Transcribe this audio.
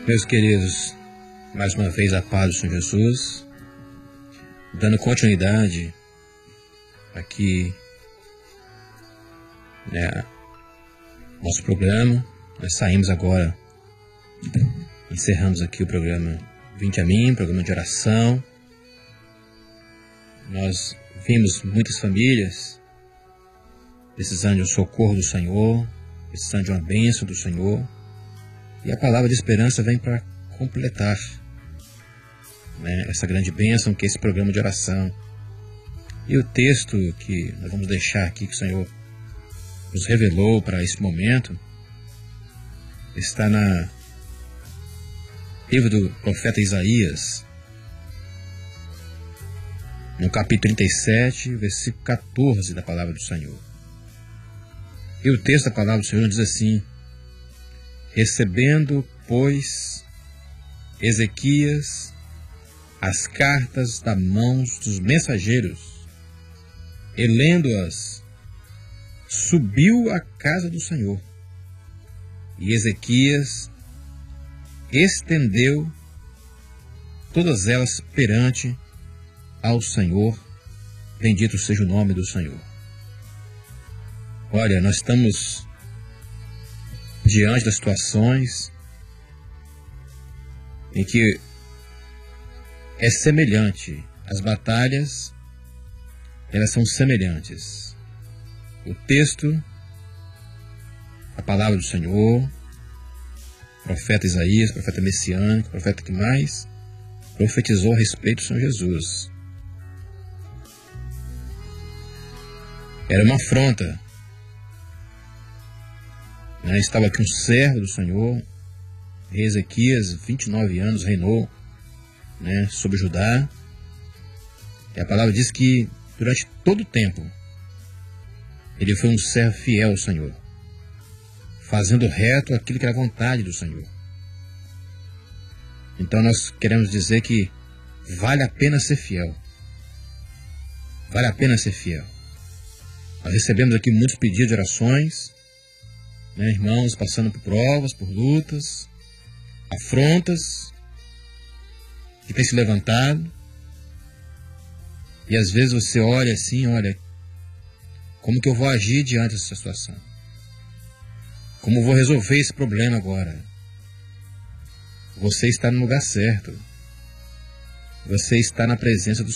Meus queridos, mais uma vez a paz do Senhor Jesus, dando continuidade aqui, nosso programa. Nós saímos agora, encerramos aqui o programa Vinde a Mim, programa de oração. Nós vimos muitas famílias precisando de um socorro do Senhor, precisando de uma bênção do Senhor. E a palavra de esperança vem para completar essa grande bênção que é esse programa de oração. E o texto que nós vamos deixar aqui, que o Senhor nos revelou para esse momento, está no livro do profeta Isaías, no capítulo 37, versículo 14 da palavra do Senhor. E o texto da palavra do Senhor diz assim: recebendo, pois, Ezequias as cartas das mãos dos mensageiros, e lendo-as, subiu à casa do Senhor. E Ezequias estendeu todas elas perante ao Senhor. Bendito seja o nome do Senhor. Olha, nós estamos diante das situações em que é semelhante. As batalhas, elas são semelhantes. O texto, a palavra do Senhor, profeta Isaías, profeta messiânico, profeta que mais profetizou a respeito do Senhor Jesus. Era uma afronta. Estava aqui um servo do Senhor, rei Ezequias, 29 anos, reinou sobre Judá. E a palavra diz que durante todo o tempo ele foi um servo fiel ao Senhor, fazendo reto aquilo que era a vontade do Senhor. Então nós queremos dizer que vale a pena ser fiel. Vale a pena ser fiel. Nós recebemos aqui muitos pedidos de orações, irmãos passando por provas, por lutas, afrontas, que tem se levantado. E às vezes você olha assim, como que eu vou agir diante dessa situação? Como eu vou resolver esse problema agora? Você está no lugar certo. Você está na presença do